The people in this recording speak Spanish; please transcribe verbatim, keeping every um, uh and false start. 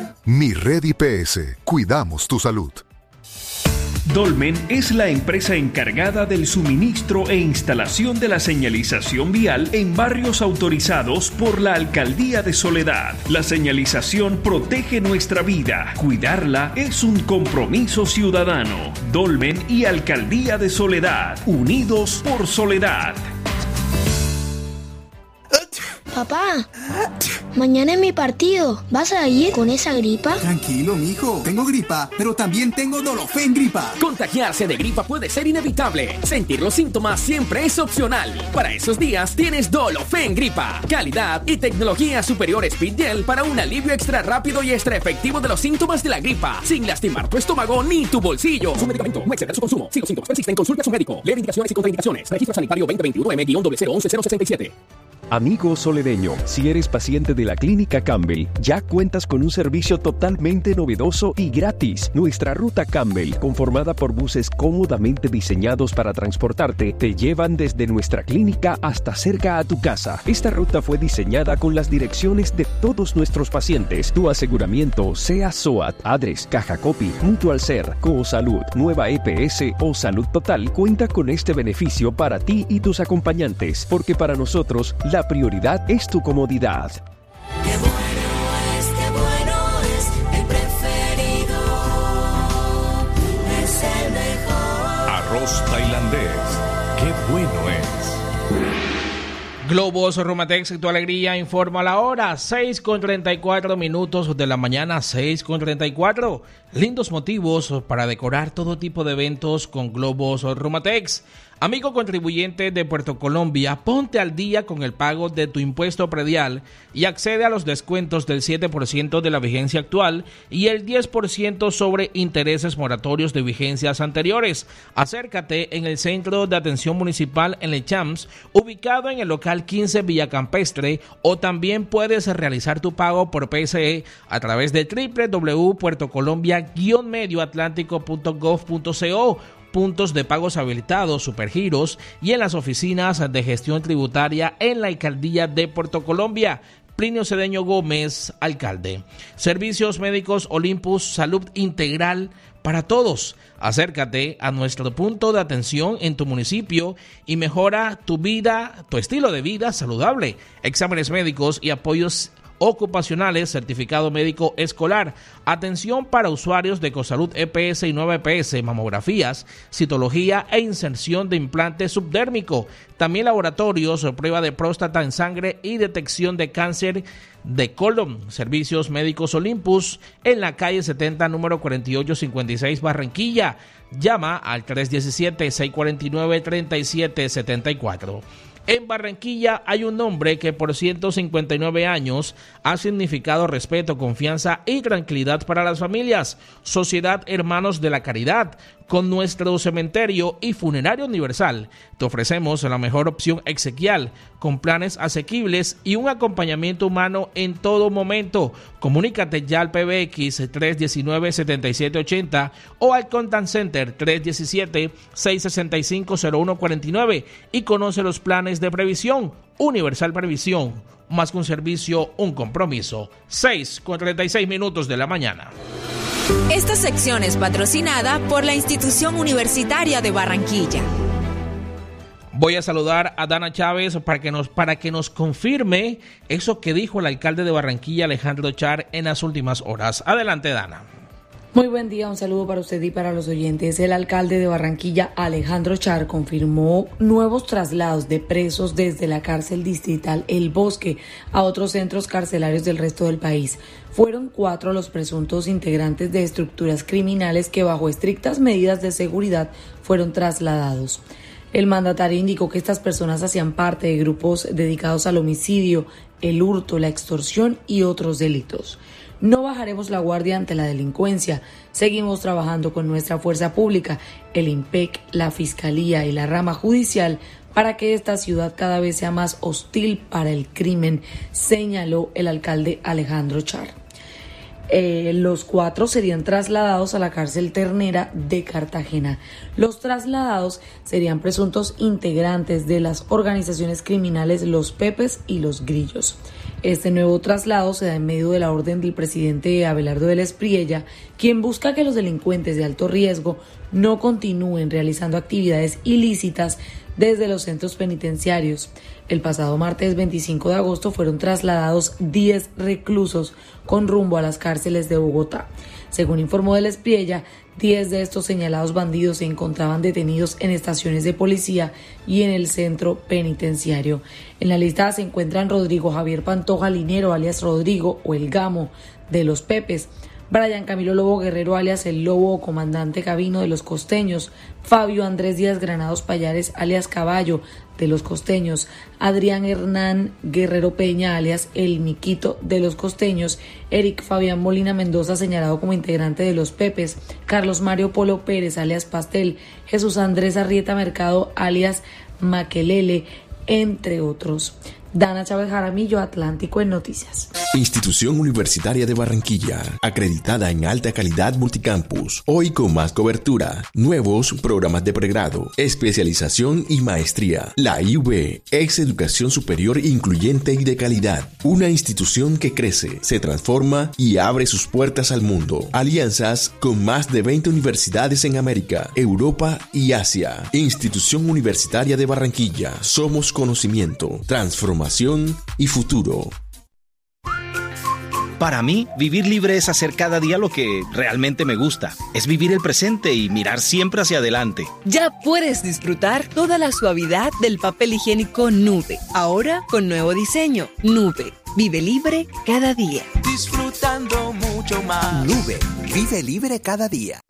Mi Red I P S. Cuidamos tu salud. Dolmen es la empresa encargada del suministro e instalación de la señalización vial en barrios autorizados por la Alcaldía de Soledad. La señalización protege nuestra vida. Cuidarla es un compromiso ciudadano. Dolmen y Alcaldía de Soledad, unidos por Soledad. Papá, mañana es mi partido. ¿Vas a ir con esa gripa? Tranquilo, mijo. Tengo gripa, pero también tengo Dolofen gripa. Contagiarse de gripa puede ser inevitable. Sentir los síntomas siempre es opcional. Para esos días tienes Dolofen gripa. Calidad y tecnología superior Speed Gel para un alivio extra rápido y extra efectivo de los síntomas de la gripa, sin lastimar tu estómago ni tu bolsillo. Su medicamento, no exceder su consumo. Si los síntomas persisten, consulte a su médico. Leer indicaciones y contraindicaciones. Registro sanitario veinte veintiuno M cero cero once cero sesenta y siete. Amigo soledeño, si eres paciente de la Clínica Campbell, ya cuentas con un servicio totalmente novedoso y gratis. Nuestra ruta Campbell, conformada por buses cómodamente diseñados para transportarte, te llevan desde nuestra clínica hasta cerca a tu casa. Esta ruta fue diseñada con las direcciones de todos nuestros pacientes. Tu aseguramiento, sea SOAT, ADRES, Caja Copy, Mutual Ser, Cosalud, Nueva E P S o Salud Total, cuenta con este beneficio para ti y tus acompañantes, porque para nosotros, la La prioridad es tu comodidad. Qué bueno es, qué bueno es, el preferido es el mejor. Arroz tailandés, qué bueno es. Globos Rumatex, tu alegría, informa la hora, seis con treinta y cuatro minutos de la mañana, seis con treinta y cuatro. Lindos motivos para decorar todo tipo de eventos con Globos Rumatex. Amigo contribuyente de Puerto Colombia, ponte al día con el pago de tu impuesto predial y accede a los descuentos del siete por ciento de la vigencia actual y el diez por ciento sobre intereses moratorios de vigencias anteriores. Acércate en el Centro de Atención Municipal en el Champs, ubicado en el local quince Villa Campestre, o también puedes realizar tu pago por P S E a través de doble u doble u doble u punto puertocolombia guion medio atlántico punto gov punto co, puntos de pagos habilitados, supergiros y en las oficinas de gestión tributaria en la Alcaldía de Puerto Colombia. Plinio Cedeño Gómez, alcalde. Servicios médicos Olympus, salud integral para todos. Acércate a nuestro punto de atención en tu municipio y mejora tu vida, tu estilo de vida saludable. Exámenes médicos y apoyos ocupacionales, certificado médico escolar, atención para usuarios de Ecosalud E P S y Nueva E P S, mamografías, citología e inserción de implante subdérmico, también laboratorios, prueba de próstata en sangre y detección de cáncer de colon. Servicios médicos Olympus en la calle setenta, número cuarenta y ocho cincuenta y seis, Barranquilla. Llama al tres uno siete, seis cuatro nueve, tres siete siete cuatro. En Barranquilla hay un nombre que por ciento cincuenta y nueve años ha significado respeto, confianza y tranquilidad para las familias. Sociedad Hermanos de la Caridad. Con nuestro cementerio y funerario universal, te ofrecemos la mejor opción exequial, con planes asequibles y un acompañamiento humano en todo momento. Comunícate ya al P B X tres uno nueve, siete siete ocho cero o al Contact Center tres uno siete, seis seis cinco, cero uno cuatro nueve y conoce los planes de previsión. Universal Previsión, más que un servicio, un compromiso. seis con treinta y seis minutos de la mañana. Esta sección es patrocinada por la Institución Universitaria de Barranquilla. Voy a saludar a Dana Chávez para que nos, para que nos confirme eso que dijo el alcalde de Barranquilla, Alejandro Char, en las últimas horas. Adelante, Dana. Muy buen día, un saludo para usted y para los oyentes. El alcalde de Barranquilla, Alejandro Char, confirmó nuevos traslados de presos desde la cárcel distrital El Bosque a otros centros carcelarios del resto del país. Fueron cuatro los presuntos integrantes de estructuras criminales que bajo estrictas medidas de seguridad fueron trasladados. El mandatario indicó que estas personas hacían parte de grupos dedicados al homicidio, el hurto, la extorsión y otros delitos. No bajaremos la guardia ante la delincuencia. Seguimos trabajando con nuestra fuerza pública, el IMPEC, la Fiscalía y la rama judicial para que esta ciudad cada vez sea más hostil para el crimen, señaló el alcalde Alejandro Char. Eh, los cuatro serían trasladados a la cárcel Ternera de Cartagena. Los trasladados serían presuntos integrantes de las organizaciones criminales Los Pepes y Los Grillos. Este nuevo traslado se da en medio de la orden del presidente Abelardo Vélez Priella, quien busca que los delincuentes de alto riesgo no continúen realizando actividades ilícitas desde los centros penitenciarios. El pasado martes veinticinco de agosto fueron trasladados diez reclusos con rumbo a las cárceles de Bogotá. Según informó Vélez Priella, diez de estos señalados bandidos se encontraban detenidos en estaciones de policía y en el centro penitenciario. En la lista se encuentran Rodrigo Javier Pantoja Linero, alias Rodrigo o el Gamo de los Pepes, Brian Camilo Lobo Guerrero, alias el Lobo o Comandante Cabino de los Costeños, Fabio Andrés Díaz Granados Payares, alias Caballo de los Costeños, Adrián Hernán Guerrero Peña, alias el Miquito de los Costeños, Eric Fabián Molina Mendoza, señalado como integrante de los Pepes, Carlos Mario Polo Pérez, alias Pastel, Jesús Andrés Arrieta Mercado, alias Maquelele, entre otros. Dana Chávez Jaramillo, Atlántico en Noticias. Institución Universitaria de Barranquilla, acreditada en alta calidad multicampus, hoy con más cobertura, nuevos programas de pregrado, especialización y maestría. La I U B es educación superior incluyente y de calidad, una institución que crece, se transforma y abre sus puertas al mundo. Alianzas con más de veinte universidades en América, Europa y Asia. Institución Universitaria de Barranquilla, somos conocimiento, transformación y futuro. Para mí, vivir libre es hacer cada día lo que realmente me gusta. Es vivir el presente y mirar siempre hacia adelante. Ya puedes disfrutar toda la suavidad del papel higiénico Nube. Ahora con nuevo diseño. Nube. Vive libre cada día. Disfrutando mucho más. Nube. Vive libre cada día.